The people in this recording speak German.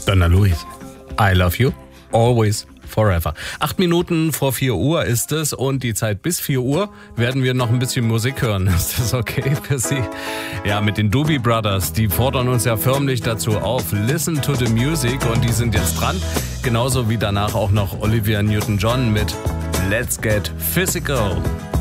Donna Luis, I love you, always, forever. 8 Minuten vor 4 Uhr ist es und die Zeit bis 4 Uhr werden wir noch ein bisschen Musik hören. Ist das okay für Sie? Ja, mit den Doobie Brothers, die fordern uns ja förmlich dazu auf. Listen to the music und die sind jetzt dran. Genauso wie danach auch noch Olivia Newton-John mit Let's Get Physical.